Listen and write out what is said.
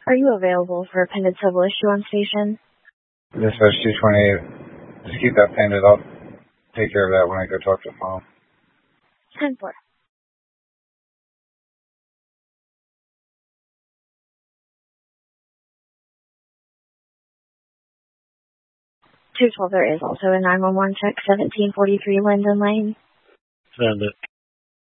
Are you available for a pending civil issue on station? Dispatch 228. Just keep that pended. I'll take care of that when I go talk to the phone. 10-4. There is also a 911 check, 1743 Linden Lane. Send it.